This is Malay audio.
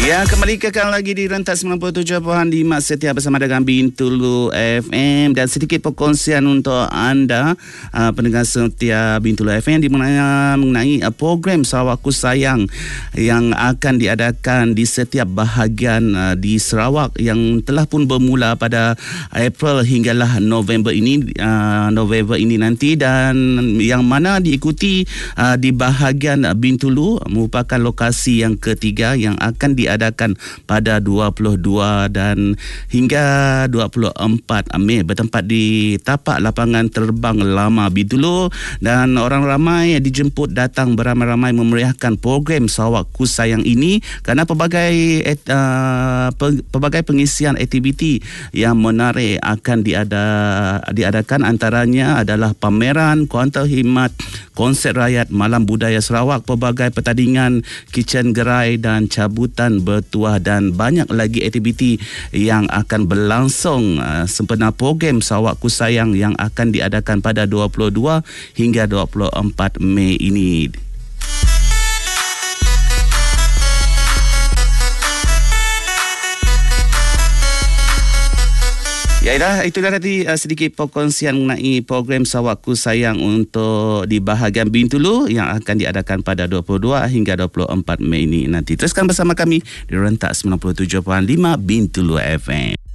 Ya, kembali kekal lagi di rentak 97.5 setia bersama dengan Bintulu FM, dan sedikit perkongsian untuk anda pendengar setia Bintulu FM mengenai program Sarawakku Sayang yang akan diadakan di setiap bahagian di Sarawak yang telah pun bermula pada April hinggalah November ini nanti, dan yang mana diikuti di bahagian Bintulu merupakan lokasi yang ketiga yang akan diadakan pada 22 dan hingga 24 Mei bertempat di tapak lapangan terbang lama Bintulu, dan orang ramai dijemput datang beramai-ramai memeriahkan program Sarawakku Sayang ini kerana pelbagai pengisian aktiviti yang menarik akan diadakan. Antaranya adalah pameran, kaunter khidmat, konsert rakyat, malam budaya Sarawak, pelbagai pertandingan, kitchen gerai dan cabutan bertuah, dan banyak lagi aktiviti yang akan berlangsung sempena program Sarawakku Sayang yang akan diadakan pada 22 hingga 24 Mei ini. Ya, itu dah tadi sedikit perkongsian mengenai program Sarawakku Sayang untuk di bahagian Bintulu yang akan diadakan pada 22 hingga 24 Mei ini nanti. Teruskan bersama kami di rentak 97.5 Bintulu FM.